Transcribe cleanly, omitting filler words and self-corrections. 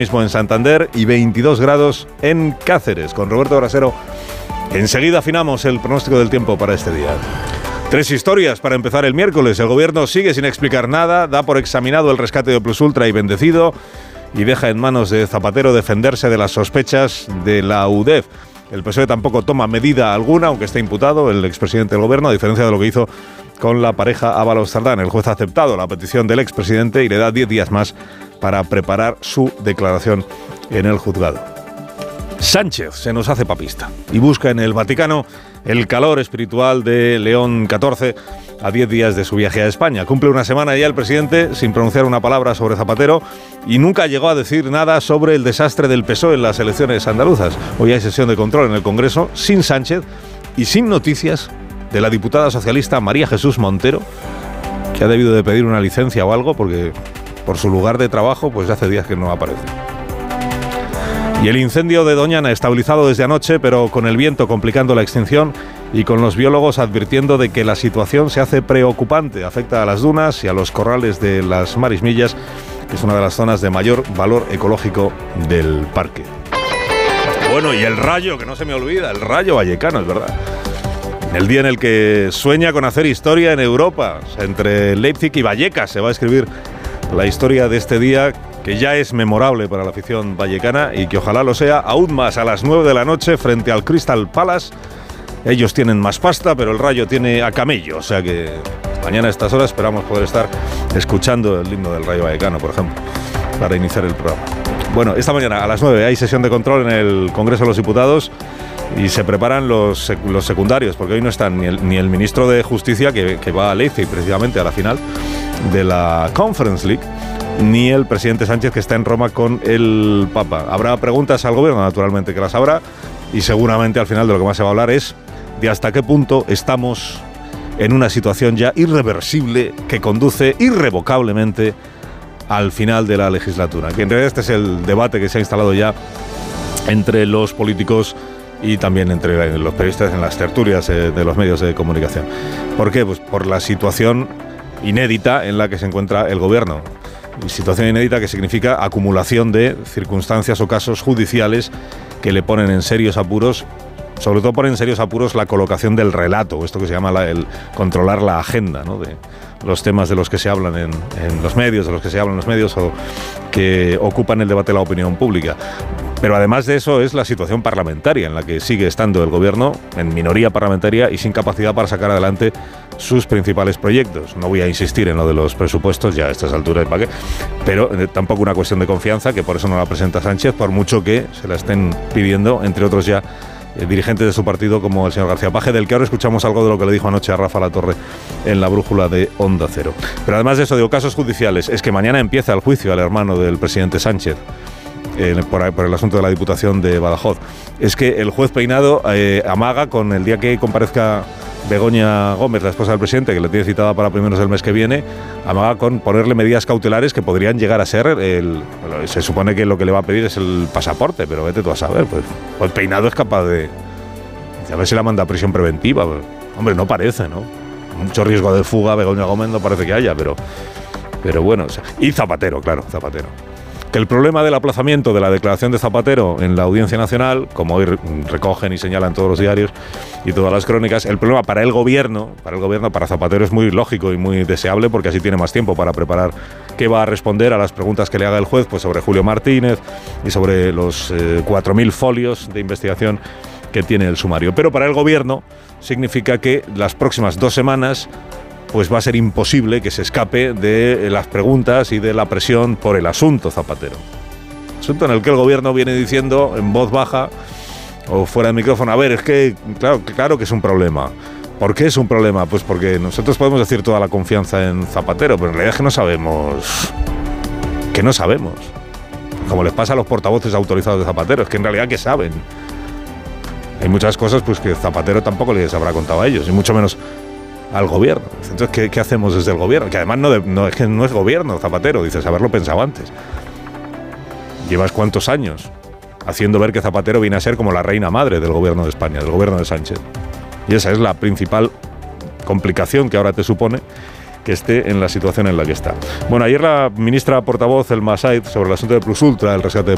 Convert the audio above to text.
mismo en Santander y 22 grados en Cáceres. Con Roberto Brasero, enseguida afinamos el pronóstico del tiempo para este día. 3 historias para empezar el miércoles. El gobierno sigue sin explicar nada, da por examinado el rescate de Plus Ultra y bendecido y deja en manos de Zapatero defenderse de las sospechas de la UDEF. El PSOE tampoco toma medida alguna, aunque esté imputado el expresidente del gobierno, a diferencia de lo que hizo con la pareja Ábalos-Tardán. El juez ha aceptado la petición del expresidente y le da 10 días más para preparar su declaración en el juzgado. Sánchez se nos hace papista y busca en el Vaticano el calor espiritual de León XIV a 10 días de su viaje a España. Cumple una semana ya el presidente sin pronunciar una palabra sobre Zapatero y nunca llegó a decir nada sobre el desastre del PSOE en las elecciones andaluzas. Hoy hay sesión de control en el Congreso sin Sánchez y sin noticias de la diputada socialista María Jesús Montero, que ha debido de pedir una licencia o algo porque por su lugar de trabajo pues hace días que no aparece. Y el incendio de Doñana estabilizado desde anoche, pero con el viento complicando la extinción y con los biólogos advirtiendo de que la situación se hace preocupante. Afecta a las dunas y a los corrales de las Marismillas, que es una de las zonas de mayor valor ecológico del parque. Bueno, y el Rayo, que no se me olvida, el Rayo Vallecano, es verdad. El día en el que sueña con hacer historia en Europa. O sea, entre Leipzig y Vallecas se va a escribir la historia de este día, que ya es memorable para la afición vallecana y que ojalá lo sea aún más a las 9 de la noche frente al Crystal Palace. Ellos tienen más pasta, pero el Rayo tiene a camello, o sea que mañana a estas horas esperamos poder estar escuchando el himno del Rayo Vallecano, por ejemplo, para iniciar el programa. Bueno, esta mañana a las 9 hay sesión de control en el Congreso de los Diputados y se preparan los secundarios, porque hoy no están ni el ministro de Justicia, que va a Leipzig precisamente a la final de la Conference League, ni el presidente Sánchez, que está en Roma con el Papa. Habrá preguntas al gobierno, naturalmente que las habrá, y seguramente al final de lo que más se va a hablar es de hasta qué punto estamos en una situación ya irreversible que conduce irrevocablemente al final de la legislatura. Que en realidad este es el debate que se ha instalado ya entre los políticos y también entre los periodistas en las tertulias de los medios de comunicación. ¿Por qué? Pues por la situación inédita en la que se encuentra el gobierno. Situación inédita que significa acumulación de circunstancias o casos judiciales que le ponen en serios apuros. Sobre todo ponen en serios apuros la colocación del relato, esto que se llama el controlar la agenda, ¿no?, de los temas de los que se hablan en los medios, de los que se hablan en los medios o que ocupan el debate de la opinión pública. Pero además de eso es la situación parlamentaria en la que sigue estando el gobierno en minoría parlamentaria y sin capacidad para sacar adelante sus principales proyectos. No voy a insistir en lo de los presupuestos ya a estas alturas, ¿para qué? Pero tampoco una cuestión de confianza, que por eso no la presenta Sánchez, por mucho que se la estén pidiendo, entre otros ya dirigentes de su partido como el señor García Paje, del que ahora escuchamos algo de lo que le dijo anoche a Rafa Latorre en la brújula de Onda Cero. Pero además de eso, digo, casos judiciales, es que mañana empieza el juicio al hermano del presidente Sánchez por el asunto de la Diputación de Badajoz. Es que el juez Peinado amaga con el día que comparezca Begoña Gómez, la esposa del presidente, que le tiene citada para primeros del mes que viene, amaga con ponerle medidas cautelares que podrían llegar a ser se supone que lo que le va a pedir es el pasaporte, pero vete tú a saber, pues Peinado es capaz de a ver si la manda a prisión preventiva. Pues, hombre, no parece, ¿no? Mucho riesgo de fuga Begoña Gómez no parece que haya, pero bueno, o sea, y Zapatero, claro, Zapatero. Que el problema del aplazamiento de la declaración de Zapatero en la Audiencia Nacional, como hoy recogen y señalan todos los diarios y todas las crónicas, el problema para el gobierno, para Zapatero es muy lógico y muy deseable, porque así tiene más tiempo para preparar qué va a responder a las preguntas que le haga el juez, pues sobre Julio Martínez y sobre los 4.000 folios de investigación que tiene el sumario. Pero para el gobierno significa que las próximas 2 semanas pues va a ser imposible que se escape de las preguntas y de la presión por el asunto Zapatero. Asunto en el que el gobierno viene diciendo en voz baja o fuera de micrófono, a ver, es que claro que es un problema. ¿Por qué es un problema? Pues porque nosotros podemos decir toda la confianza en Zapatero, pero en realidad es que no sabemos. Como les pasa a los portavoces autorizados de Zapatero, es que en realidad ¿qué saben? Hay muchas cosas pues que Zapatero tampoco les habrá contado a ellos, y mucho menos al gobierno. Entonces, ¿qué hacemos desde el gobierno? Que además no es gobierno Zapatero, dices, haberlo pensado antes. Llevas cuántos años haciendo ver que Zapatero viene a ser como la reina madre del gobierno de España, del gobierno de Sánchez. Y esa es la principal complicación que ahora te supone que esté en la situación en la que está. Bueno, ayer la ministra portavoz, Elma Said, sobre el asunto de Plus Ultra, el rescate